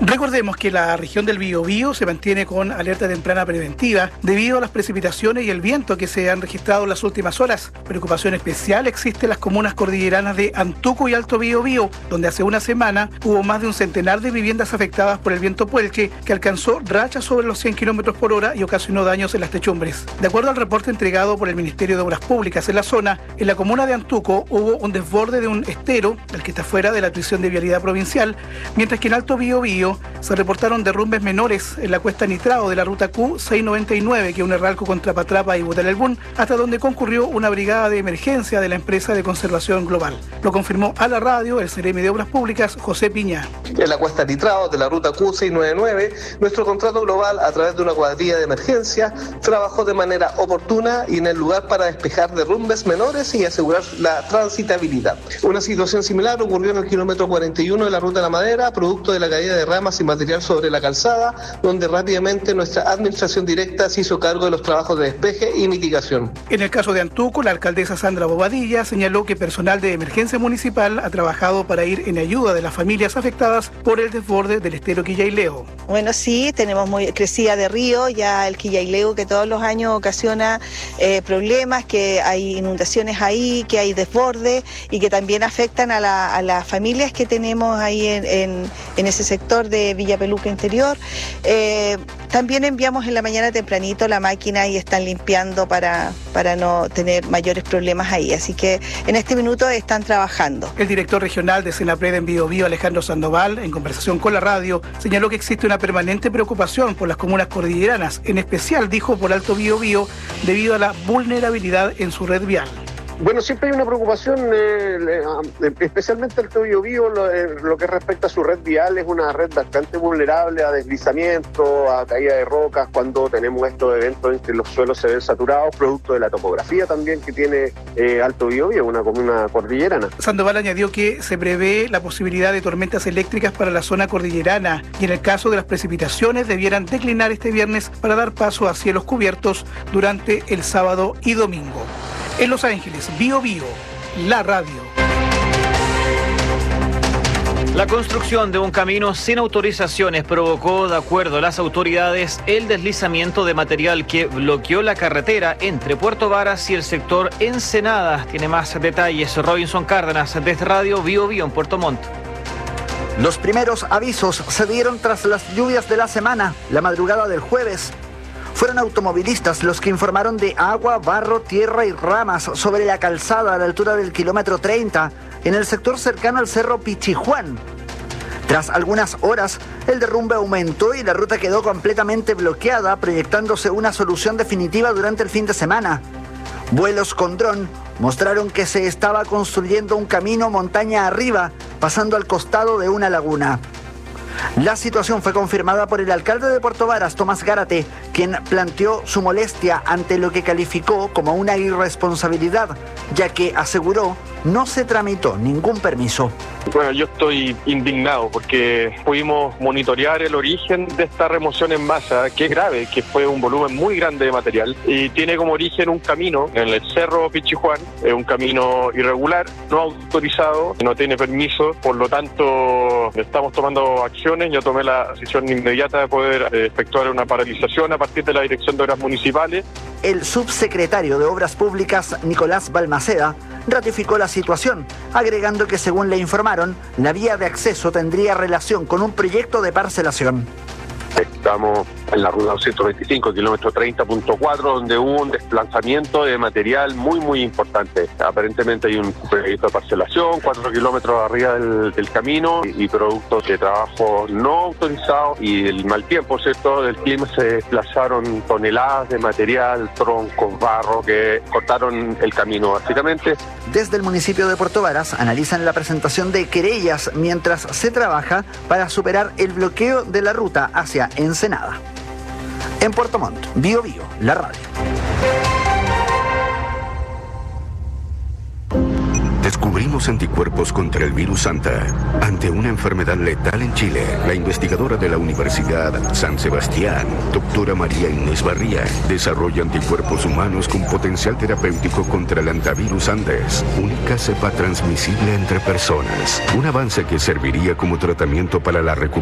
Recordemos que la región del Biobío se mantiene con alerta temprana preventiva debido a las precipitaciones y el viento que se han registrado en las últimas horas. Preocupación especial existe en las comunas cordilleranas de Antuco y Alto Biobío, donde hace una semana hubo más de un centenar de viviendas afectadas por el viento Puelche, que alcanzó rachas sobre los 100 km por hora y ocasionó daños en las techumbres. De acuerdo al reporte entregado por el Ministerio de Obras Públicas en la zona, en la comuna de Antuco hubo un desborde de un estero, el que está fuera de la atribución de vialidad provincial, mientras que en Alto Biobío se reportaron derrumbes menores en la cuesta Nitrao de la ruta Q699 que une Ralco con Trapatrapa y Butalelbún, hasta donde concurrió una brigada de emergencia de la empresa de conservación global. Lo confirmó a la radio el CRM de Obras Públicas, José Piña. En la cuesta Nitrao de la ruta Q699, nuestro contrato global, a través de una cuadrilla de emergencia, trabajó de manera oportuna y en el lugar para despejar derrumbes menores y asegurar la transitabilidad. Una situación similar ocurrió en el kilómetro 41 de la ruta de la Madera, producto de la caída de ramas y material sobre la calzada, donde rápidamente nuestra administración directa se hizo cargo de los trabajos de despeje y mitigación. En el caso de Antuco, la alcaldesa Sandra Bobadilla señaló que personal de emergencia municipal ha trabajado para ir en ayuda de las familias afectadas por el desborde del estero Quillaileo. Bueno, sí, tenemos muy crecida de río, ya el Quillaileo que todos los años ocasiona problemas, que hay inundaciones ahí, que hay desborde y que también afectan a las familias que tenemos ahí en ese sector de Villa Peluca Interior. También enviamos en la mañana tempranito la máquina y están limpiando para no tener mayores problemas ahí. Así que en este minuto están trabajando. El director regional de Senapred en Biobío, Alejandro Sandoval, en conversación con la radio, señaló que existe una permanente preocupación por las comunas cordilleranas, en especial, dijo, por Alto Biobío, debido a la vulnerabilidad en su red vial. Bueno, siempre hay una preocupación, especialmente el Alto Biobío, lo que respecta a su red vial, es una red bastante vulnerable a deslizamiento, a caída de rocas, cuando tenemos estos eventos en que los suelos se ven saturados, producto de la topografía también que tiene Alto Biobío, una comuna cordillerana. Sandoval añadió que se prevé la posibilidad de tormentas eléctricas para la zona cordillerana y en el caso de las precipitaciones debieran declinar este viernes para dar paso a cielos cubiertos durante el sábado y domingo. En Los Ángeles, Biobío, la radio. La construcción de un camino sin autorizaciones provocó, de acuerdo a las autoridades, el deslizamiento de material que bloqueó la carretera entre Puerto Varas y el sector Ensenada. Tiene más detalles Robinson Cárdenas desde Radio Biobío en Puerto Montt. Los primeros avisos se dieron tras las lluvias de la semana, la madrugada del jueves. Fueron automovilistas los que informaron de agua, barro, tierra y ramas sobre la calzada a la altura del kilómetro 30, en el sector cercano al cerro Pichijuán. Tras algunas horas, el derrumbe aumentó y la ruta quedó completamente bloqueada, proyectándose una solución definitiva durante el fin de semana. Vuelos con dron mostraron que se estaba construyendo un camino montaña arriba, pasando al costado de una laguna. La situación fue confirmada por el alcalde de Puerto Varas, Tomás Gárate, quien planteó su molestia ante lo que calificó como una irresponsabilidad, ya que aseguró no se tramitó ningún permiso. Bueno, yo estoy indignado porque pudimos monitorear el origen de esta remoción en masa, que es grave, que fue un volumen muy grande de material y tiene como origen un camino en el cerro Pichijuán, un camino irregular, no autorizado, no tiene permiso, por lo tanto estamos tomando acciones. Yo tomé la decisión inmediata de poder efectuar una paralización a partir de la Dirección de Obras Municipales. El subsecretario de Obras Públicas, Nicolás Balmaceda, ratificó la situación, agregando que según le informaron, la vía de acceso tendría relación con un proyecto de parcelación. Estamos en la ruta 225, kilómetro 30.4, donde hubo un desplazamiento de material muy importante. Aparentemente hay un proyecto de parcelación, 4 kilómetros arriba del camino y productos de trabajo no autorizados y el mal tiempo, ¿cierto?, del clima, se desplazaron toneladas de material, troncos, barro, que cortaron el camino básicamente. Desde el municipio de Puerto Varas analizan la presentación de querellas mientras se trabaja para superar el bloqueo de la ruta hacia Ensenada. En Puerto Montt, Biobío, la radio. Descubrimos anticuerpos contra el virus Anta. Ante una enfermedad letal en Chile, la investigadora de la Universidad San Sebastián, doctora María Inés Barría, desarrolla anticuerpos humanos con potencial terapéutico contra el antivirus Andes, única cepa transmisible entre personas. Un avance que serviría como tratamiento para la recuperación